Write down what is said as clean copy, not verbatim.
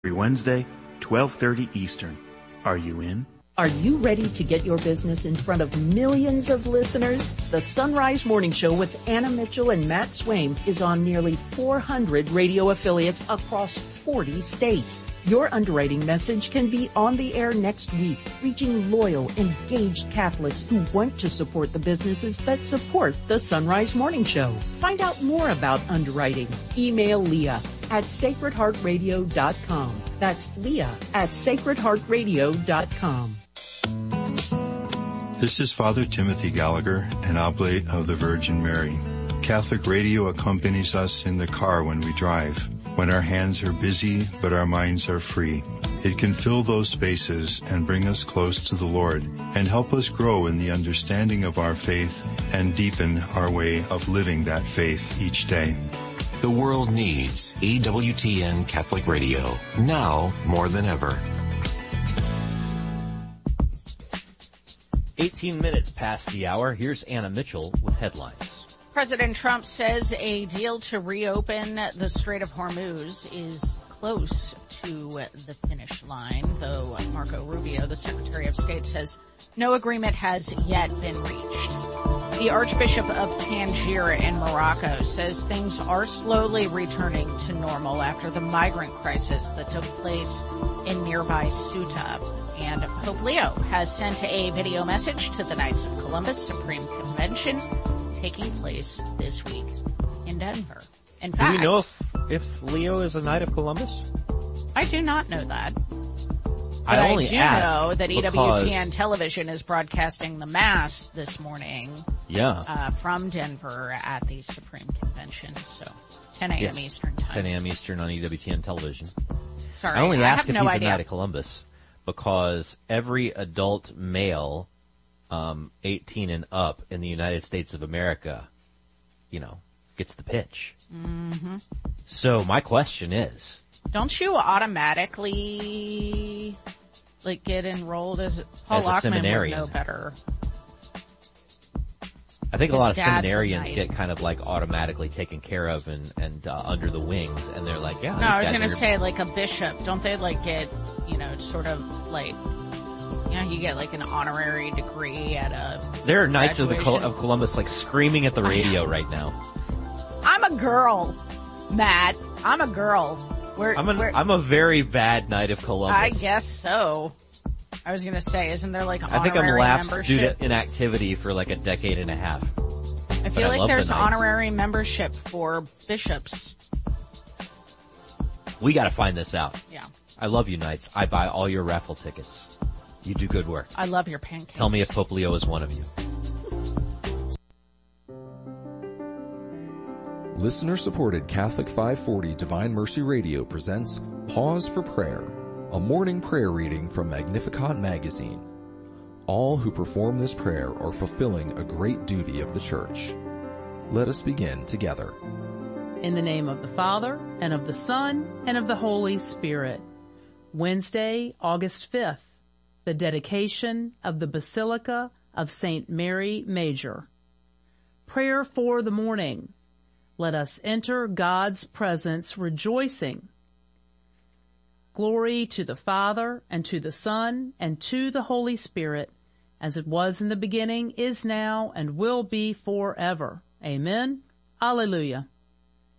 every Wednesday, 12:30 Eastern. Are you in? Are you ready to get your business in front of millions of listeners? The Sunrise Morning Show with Anna Mitchell and Matt Swaim is on nearly 400 radio affiliates across 40 states. Your underwriting message can be on the air next week, reaching loyal, engaged Catholics who want to support the businesses that support the Sunrise Morning Show. Find out more about underwriting. Email Leah at sacredheartradio.com. That's Leah at sacredheartradio.com. This is Father Timothy Gallagher, an oblate of the Virgin Mary. Catholic radio accompanies us in the car when we drive, when our hands are busy but our minds are free. It can fill those spaces and bring us close to the Lord and help us grow in the understanding of our faith and deepen our way of living that faith each day. The world needs EWTN Catholic Radio, now more than ever. 18 minutes past the hour. Here's Anna Mitchell with headlines. President Trump says a deal to reopen the Strait of Hormuz is close to the finish line, though Marco Rubio, the Secretary of State, says no agreement has yet been reached. The Archbishop of Tangier in Morocco says things are slowly returning to normal after the migrant crisis that took place in nearby Ceuta. And Pope Leo has sent a video message to the Knights of Columbus Supreme Convention taking place this week in Denver. In fact, do we know if Leo is a Knight of Columbus? I do not know that. But I do know that EWTN Television is broadcasting the Mass this morning from Denver at the Supreme Convention. So 10 a.m. Eastern time. 10 a.m. Eastern on EWTN Television. Sorry, I only asked if he's idea. a Knight of Columbus because every adult male 18 and up in the United States of America, gets the pitch. Mm-hmm. So my question is, don't you automatically get enrolled as Paul Lockman would know better? I think a lot of seminarians get kind of automatically taken care of and under the wings, and they're like, yeah. No, I was going to say a bishop. Don't they get, you get an honorary degree at a There are Knights of Columbus screaming at the radio right now. I'm a girl, Matt. I'm a girl. I'm a very bad Knight of Columbus. I guess so. I was going to say, isn't there honorary I think I'm lapsed membership? due to inactivity for a decade and a half. I feel like there's honorary membership for bishops. We got to find this out. Yeah. I love you, Knights. I buy all your raffle tickets. You do good work. I love your pancakes. Tell me if Pope Leo is one of you. Listener-supported Catholic 540 Divine Mercy Radio presents Pause for Prayer, a morning prayer reading from Magnificat magazine. All who perform this prayer are fulfilling a great duty of the Church. Let us begin together. In the name of the Father, and of the Son, and of the Holy Spirit. Wednesday, August 5th, the dedication of the Basilica of St. Mary Major. Prayer for the morning. Let us enter God's presence rejoicing. Glory to the Father, and to the Son, and to the Holy Spirit, as it was in the beginning, is now, and will be forever. Amen. Alleluia.